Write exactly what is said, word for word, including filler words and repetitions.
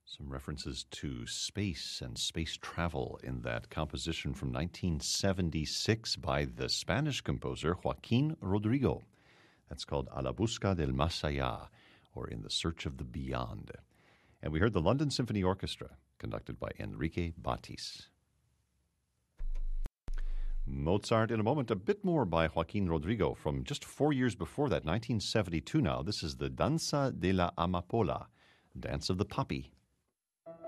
Some references to space and space travel in that composition from nineteen seventy-six by the Spanish composer Joaquin Rodrigo. That's called A la Busca del Más Allá, or In the Search of the Beyond. And we heard the London Symphony Orchestra, conducted by Enrique Batis. Mozart in a moment, a bit more by Joaquin Rodrigo from just four years before that, nineteen seventy-two now. This is the Danza de la Amapola, Dance of the Poppy.